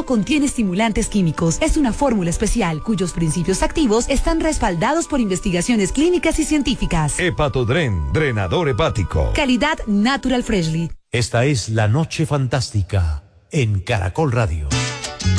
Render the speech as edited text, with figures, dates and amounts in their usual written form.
no contiene estimulantes químicos. Es una fórmula especial cuyos principios activos están respaldados por investigaciones clínicas y científicas. Hepatodren, drenador hepático. Calidad Natural Freshly. Esta es La Noche Fantástica en Caracol Radio.